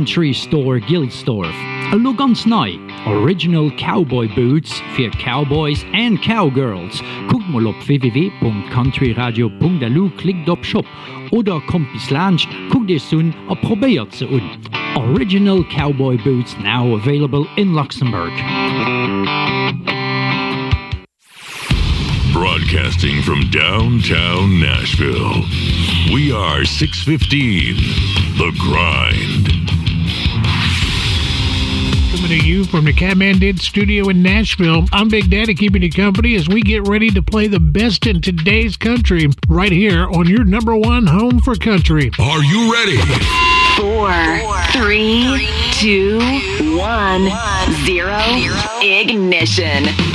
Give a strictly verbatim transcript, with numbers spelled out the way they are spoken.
Country Store Gilsdorf. A look ganz neu. Original Cowboy Boots für Cowboys and Cowgirls. Guckt mal auf w w w punkt country radio punkt d l u, klickt auf Shop oder kommt bis Lunch, guckt es an und probiert sie an. Original Cowboy Boots now available in Luxembourg. Broadcasting from downtown Nashville, we are six fifteen, The Grind. Coming to you from the Catman Did studio in Nashville, I'm Big Daddy keeping you company as we get ready to play the best in today's country right here on your number one home for country. Are you ready? Four, three, two, one, zero, ignition.